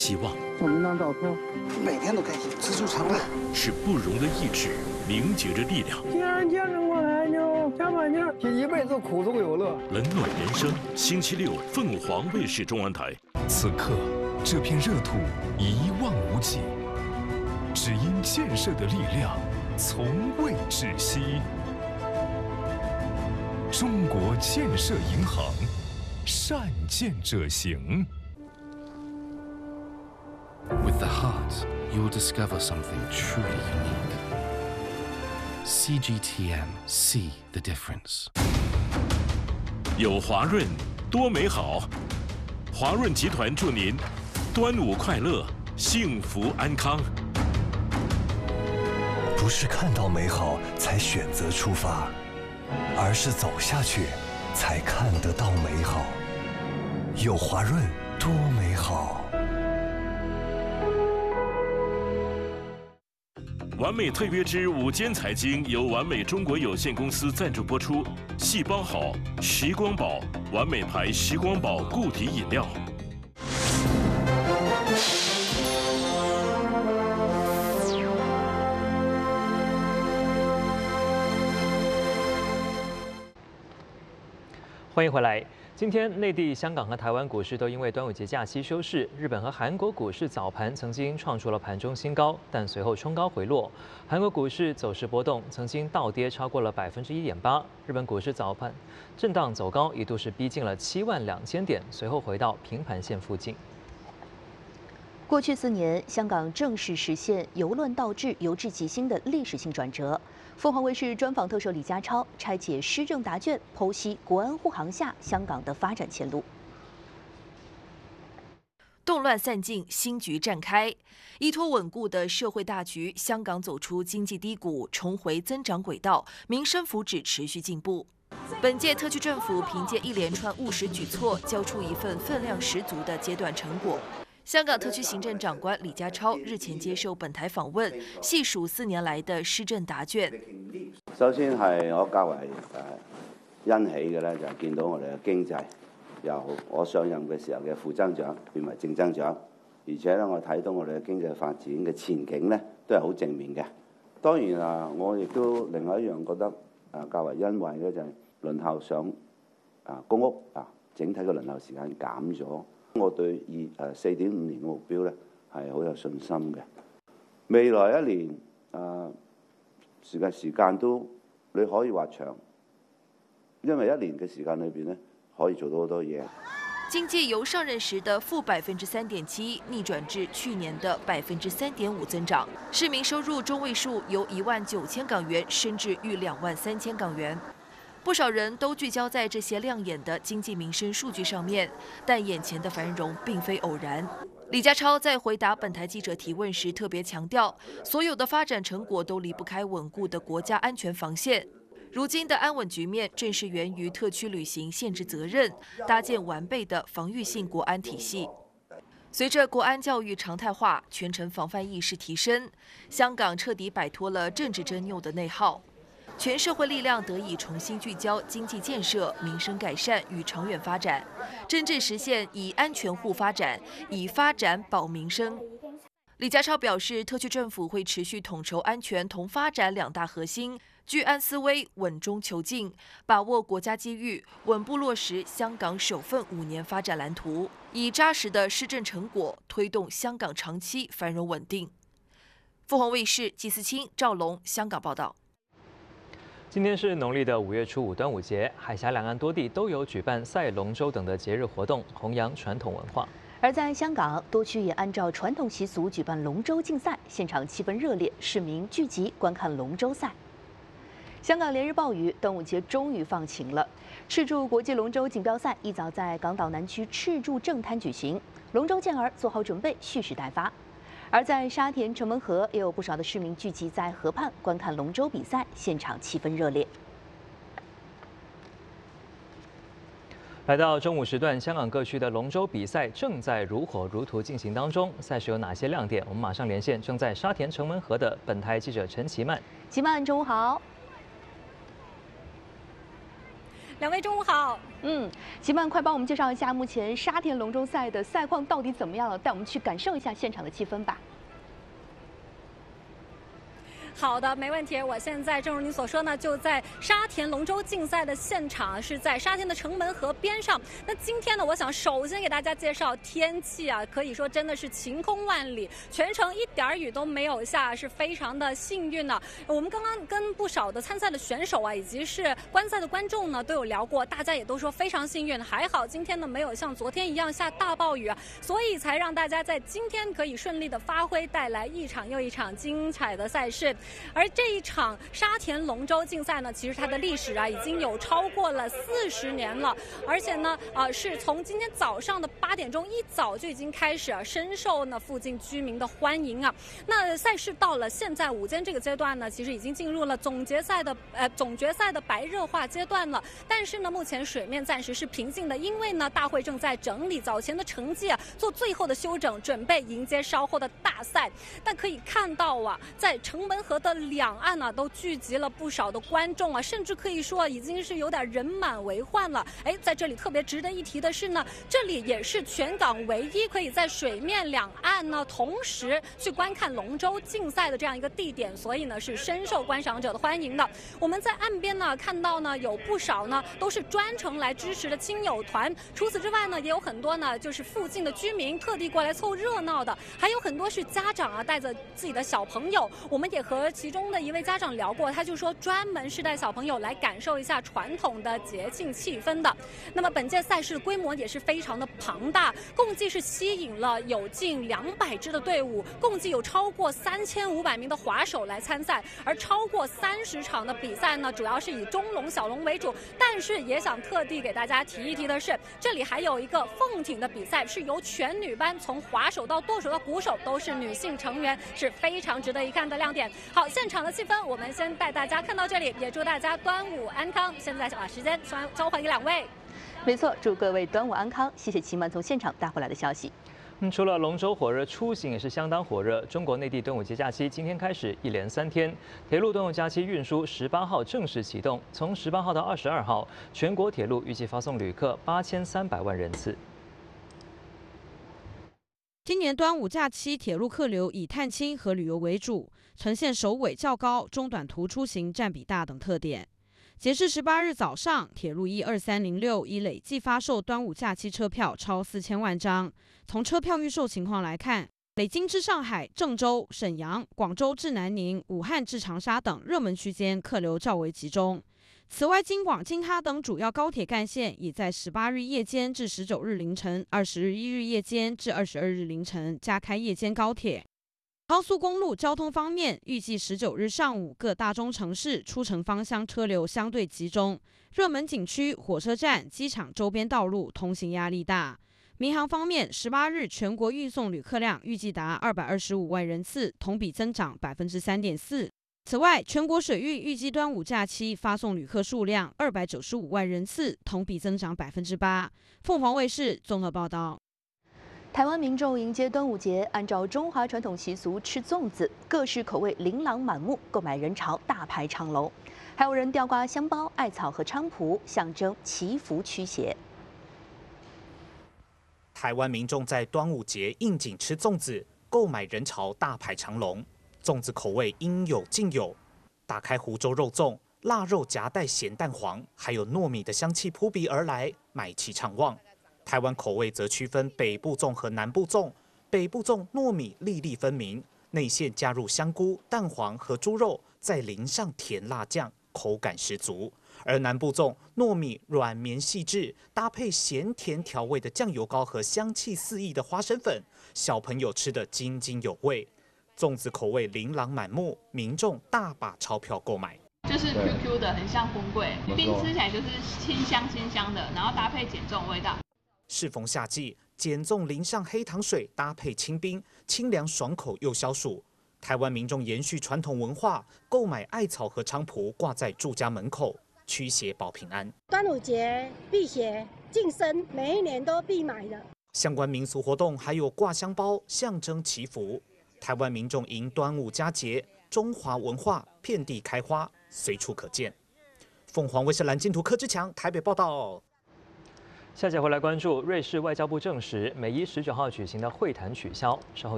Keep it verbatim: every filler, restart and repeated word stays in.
希望。 我们那照片每天都开心，知足常乐。 是不容的意志凝结着力量。 既然坚持过来，就加把劲儿，一辈子苦中有乐。 冷暖人生，星期六凤凰卫视中文台。 此刻，这片热土一望无际，只因建设的力量从未止息。中国建设银行，善建者行。 With the heart, you'll discover something truly unique. C G T M, see the difference. 有华润，多美好！华润集团祝您端午快乐，幸福安康。 不是看到美好才选择出发，而是走下去才看得到美好。有华润，多美好！ 完美特约之午间财经由完美中国有限公司赞助播出。细胞好，时光宝，完美牌时光宝固体饮料。 欢迎回来。 今天，内地、香港和台湾股市都因为端午节假期休市。日本和韩国股市早盘曾经创出了盘中新高，但随后冲高回落。韩国股市走势波动，曾经倒跌超过了百分之一点八。日本股市早盘震荡走高，一度是逼近了七万两千点，随后回到平盘线附近。 过去四年，香港正式实现由乱到治、由治及兴的历史性转折。凤凰卫视专访特首李家超，拆解施政答卷，剖析国安护航下香港的发展前路。 动乱散尽，新局展开。依托稳固的社会大局，香港走出经济低谷，重回增长轨道，民生福祉持续进步。 本届特区政府凭借一连串务实举措，交出一份分量十足的阶段成果。香港特区行政长官李家超日前接受本台訪問，細數四年來的施政答卷。 首先係我較為誒欣喜嘅咧，就係見到我哋嘅經濟由我上任嘅時候嘅負增長變為正增長，而且咧我睇到我哋嘅經濟發展嘅前景咧都係好正面嘅。當然啊，我亦都另外一樣覺得誒較為欣慰嘅就係輪候上啊公屋啊，整體嘅輪候時間減咗。 我對二誒四點五年嘅目標咧係好有信心嘅。未來一年誒時間時間都你可以話長，因為一年嘅時間裏邊咧可以做到好多嘢。 經濟由上任時的負百分之三點七逆轉至去年的百分之三點五增長，市民收入中位數由一萬九千港元升至逾兩萬三千港元。 不少人都聚焦在这些亮眼的经济民生数据上面，但眼前的繁荣并非偶然。李家超在回答本台记者提问时特别强调，所有的发展成果都离不开稳固的国家安全防线。如今的安稳局面，正是源于特区履行宪制责任，搭建完备的防御性国安体系。 随着国安教育常态化，全城防范意识提升，香港彻底摆脱了政治争拗的内耗。 全社会力量得以重新聚焦经济建设、民生改善与长远发展，真正实现以安全护发展，以发展保民生。李家超表示，特区政府会持续统筹安全同发展两大核心，居安思危、稳中求进，把握国家机遇，稳步落实香港首份五年发展蓝图，以扎实的施政成果推动香港长期繁荣稳定。凤凰卫视季思清、赵龙香港报道。 今天是农历的五月初五，端午节，海峡两岸多地都有举办赛龙舟等的节日活动，弘扬传统文化。 而在香港，多区也按照传统习俗举办龙舟竞赛，现场气氛热烈，市民聚集观看龙舟赛。香港连日暴雨，端午节终于放晴了。赤柱国际龙舟锦标赛一早在港岛南区赤柱正滩举行，龙舟健儿做好准备，蓄势待发。 而在沙田城门河，也有不少的市民聚集在河畔观看龙舟比赛，现场气氛热烈。 来到中午时段，香港各区的龙舟比赛正在如火如荼进行当中。赛事有哪些亮点？我们马上连线正在沙田城门河的本台记者陈其曼。 其曼，中午好。 两位中午好。 嗯，齐曼，快帮我们介绍一下目前沙田龙舟赛的赛况到底怎么样了？带我们去感受一下现场的气氛吧。 好的，没问题。我现在正如您所说呢，就在沙田龙舟竞赛的现场，是在沙田的城门河边上。那今天呢，我想首先给大家介绍天气啊，可以说真的是晴空万里，全程一点雨都没有下，是非常的幸运呢。我们刚刚跟不少的参赛的选手啊，以及是观赛的观众呢，都有聊过，大家也都说非常幸运，还好今天呢没有像昨天一样下大暴雨啊，所以才让大家在今天可以顺利的发挥，带来一场又一场精彩的赛事。 而这一场沙田龙舟竞赛呢，其实它的历史啊已经有超过了四十年了，而且呢，呃，是从今天早上的八点钟一早就已经开始啊，深受呢附近居民的欢迎啊。那赛事到了现在午间这个阶段呢，其实已经进入了总决赛的呃总决赛的白热化阶段了。但是呢，目前水面暂时是平静的，因为呢，大会正在整理早前的成绩啊，做最后的休整，准备迎接稍后的大赛。但可以看到啊，在城门河 的两岸呢、啊，都聚集了不少的观众啊，甚至可以说已经是有点人满为患了。哎，在这里特别值得一提的是呢，这里也是全港唯一可以在水面两岸呢同时去观看龙舟竞赛的这样一个地点，所以呢是深受观赏者的欢迎的。我们在岸边呢看到呢有不少呢都是专程来支持的亲友团，除此之外呢也有很多呢就是附近的居民特地过来凑热闹的，还有很多是家长啊带着自己的小朋友。我们也和其中的一位家长聊过，他就说专门是带小朋友来感受一下传统的节庆气氛的。那么本届赛事规模也是非常的庞大，共计是吸引了有近两百支的队伍，共计有超过三千五百名的滑手来参赛，而超过三十场的比赛呢，主要是以中龙、小龙为主。但是也想特地给大家提一提的是，这里还有一个凤艇的比赛，是由全女班，从滑手到舵手到鼓手都是女性成员，是非常值得一看的亮点。好，现场的气氛我们先带大家看到这里，也祝大家端午安康。现在把时间交还给两位。 没错，祝各位端午安康。谢谢齐曼从现场带回来的消息。 嗯，除了龙舟火热，出行也是相当火热。中国内地端午节假期今天开始，一连三天，铁路端午假期运输十八号正式启动。从十八号到二十二号，全国铁路预计发送旅客八千三百万人次。 今年端午假期铁路客流以探亲和旅游为主，呈现首尾较高、中短途出行占比大等特点。截至十八日早上，铁路一二三零六已累计发售端午假期车票超四千万张。从车票预售情况来看，北京至上海、郑州、沈阳、广州至南宁、武汉至长沙等热门区间客流较为集中。此外，京广、京哈等主要高铁干线已在十八日夜间至十九日凌晨、二十日一日夜间至二十二日凌晨加开夜间高铁。高速公路交通方面，预计十九日上午各大中城市出城方向车流相对集中，热门景区、火车站、机场周边道路通行压力大。民航方面，十八日全国运送旅客量预计达二百二十五万人次，同比增长百分之三点四。此外，全国水域预计端午假期发送旅客数量二百九十五万人次，同比增长百分之八。凤凰卫视综合报道。 台湾民众迎接端午节，按照中华传统习俗吃粽子，各式口味琳琅满目，购买人潮大排长龙，还有人吊挂香包、艾草和菖蒲，象征祈福驱邪。 台湾民众在端午节应景吃粽子，购买人潮大排长龙。粽子口味应有尽有，打开湖州肉粽，腊肉夹带咸蛋黄，还有糯米的香气扑鼻而来，买气畅旺。台湾口味则区分北部粽和南部粽，北部粽糯米粒粒分明，内馅加入香菇、蛋黄和猪肉，再淋上甜辣酱，口感十足。而南部粽糯米软绵细致，搭配咸甜调味的酱油膏和香气四溢的花生粉，小朋友吃得津津有味。粽子口味琳琅满目，民众大把钞票购买。 就是 Q Q 的，很像荤桂，冰吃起来就是清香清香的，然后搭配碱粽味道。 适逢夏季，碱粽淋上黑糖水，搭配清冰，清凉爽口又消暑。台湾民众延续传统文化，购买艾草和菖蒲挂在住家门口，驱邪保平安。 端午节辟邪净身，每一年都必买的。 相关民俗活动还有挂香包，象征祈福。台湾民众迎端午佳节，中华文化遍地开花，随处可见。 凤凰卫视蓝金图柯志强台北报道。 下节回来关注，瑞士外交部证实美伊十九号举行的会谈取消，稍后。